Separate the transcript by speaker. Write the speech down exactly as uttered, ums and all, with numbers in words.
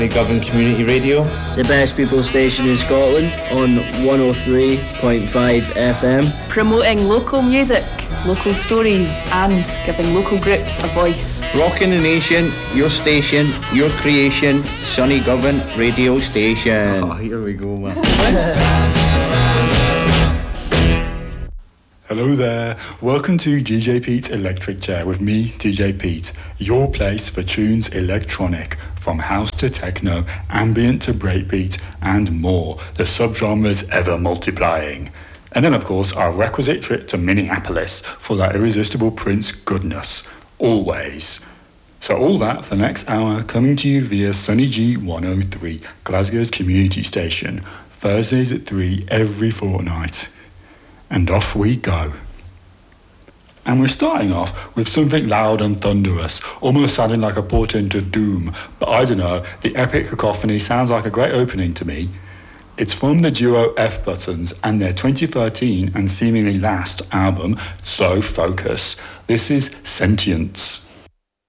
Speaker 1: Govan Community Radio,
Speaker 2: the best people station in Scotland on one oh three point five F M.
Speaker 3: Promoting local music, local stories and giving local groups a voice.
Speaker 4: Rocking the nation, your station, your creation, Sunny Govan Radio Station.
Speaker 1: Oh, here we go, man.
Speaker 5: Hello there, welcome to D J Pete's Electric Chair with me, D J Pete, your place for tunes electronic, from house to techno, ambient to breakbeat, and more, the subgenres ever multiplying. And then of course our requisite trip to Minneapolis for that irresistible Prince goodness, always. So all that for the next hour, coming to you via Sunny G one oh three, Glasgow's community station, Thursdays at three every fortnight. And off we go. And we're starting off with something loud and thunderous, almost sounding like a portent of doom, but I don't know, the epic cacophony sounds like a great opening to me. It's from the duo F Buttons and their twenty thirteen and seemingly last album, So Focus. This is Sentience.